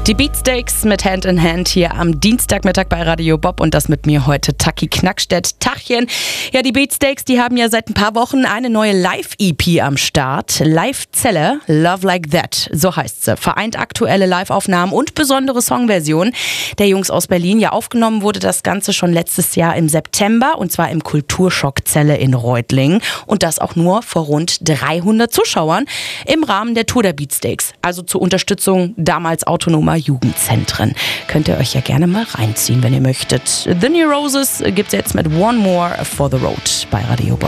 Die Beatsteaks mit Hand in Hand hier am Dienstagmittag bei Radio Bob und das mit mir heute Taki Knackstedt. Tachchen. Ja, die Beatsteaks, die haben ja seit ein paar Wochen eine neue Live-EP am Start. Live-Zelle, Love Like That, so heißt sie. Vereint aktuelle Live-Aufnahmen und besondere Songversionen der Jungs aus Berlin. Ja, aufgenommen wurde das Ganze schon letztes Jahr im September und zwar im Kulturschock-Zelle in Reutlingen. Und das auch nur vor rund 300 Zuschauern im Rahmen der Tour der Beatsteaks. Also zur Unterstützung damals autonomer Jugendzentren. Könnt ihr euch ja gerne mal reinziehen, wenn ihr möchtet. The New Roses gibt's jetzt mit One More for the Road bei Radio Bob.